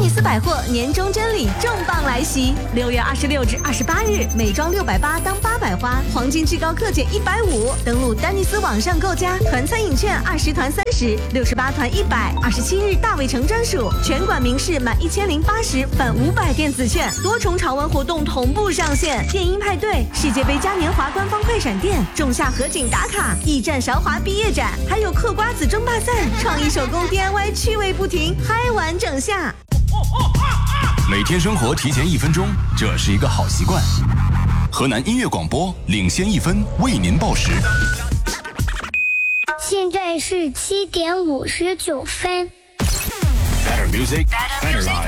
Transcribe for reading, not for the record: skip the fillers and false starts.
尼斯百货年终真理重磅来袭，6月26至28日，美妆680当800花，黄金至高课减150。登录丹尼斯网上购加，团餐饮券20团30，68团100。27日大伟城专属，全馆名士满1080返500电子券，多重潮玩活动同步上线。电音派对、世界杯嘉年华官方快闪店、仲夏河景打卡、驿站韶华毕业展，还有嗑瓜子争霸赛、创意手工 DIY 趣味不停，嗨完整下。 每天生活提前1分钟，这是一个好习惯。河南音乐广播领先1分，为您报时。 现在是7点59分。 Better music, better life.